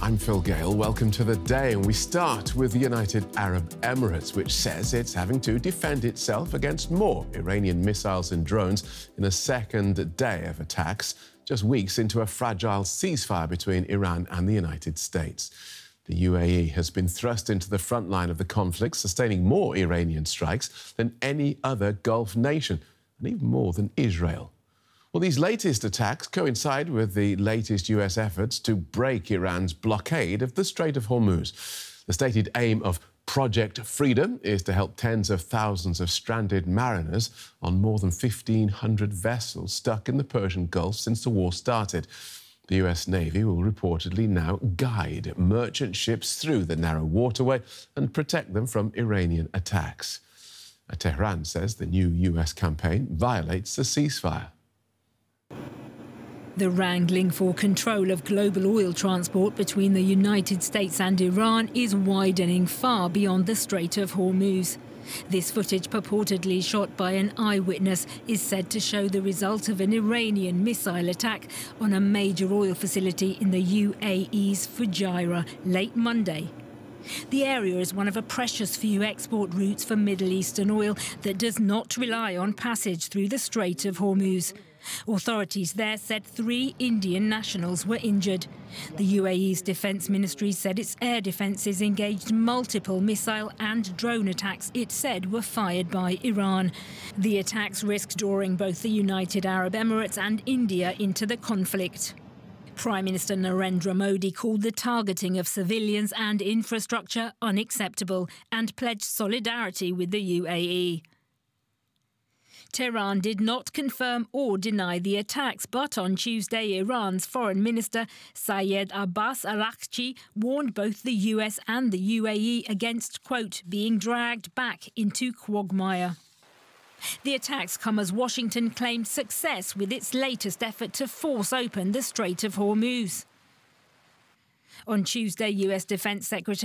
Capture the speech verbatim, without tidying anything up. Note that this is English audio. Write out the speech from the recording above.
I'm Phil Gale. Welcome to The Day, and we start with the United Arab Emirates, which says it's having to defend itself against more Iranian missiles and drones in a second day of attacks, just weeks into a fragile ceasefire between Iran and the United States. The U A E has been thrust into the front line of the conflict, sustaining more Iranian strikes than any other Gulf nation, and even more than Israel. Well, these latest attacks coincide with the latest U S efforts to break Iran's blockade of the Strait of Hormuz. The stated aim of Project Freedom is to help tens of thousands of stranded mariners on more than fifteen hundred vessels stuck in the Persian Gulf since the war started. The U S Navy will reportedly now guide merchant ships through the narrow waterway and protect them from Iranian attacks. Tehran says the new U S campaign violates the ceasefire. The wrangling for control of global oil transport between the United States and Iran is widening far beyond the Strait of Hormuz. This footage, purportedly shot by an eyewitness, is said to show the result of an Iranian missile attack on a major oil facility in the U A E's Fujairah late Monday. The area is one of a precious few export routes for Middle Eastern oil that does not rely on passage through the Strait of Hormuz. Authorities there said three Indian nationals were injured. The U A E's defence ministry said its air defences engaged multiple missile and drone attacks it said were fired by Iran. The attacks risked drawing both the United Arab Emirates and India into the conflict. Prime Minister Narendra Modi called the targeting of civilians and infrastructure unacceptable and pledged solidarity with the U A E. Tehran did not confirm or deny the attacks, but on Tuesday, Iran's Foreign Minister Sayed Abbas Araghchi warned both the U S and the U A E against, quote, being dragged back into quagmire. The attacks come as Washington claimed success with its latest effort to force open the Strait of Hormuz. On Tuesday, U S Defence Secretary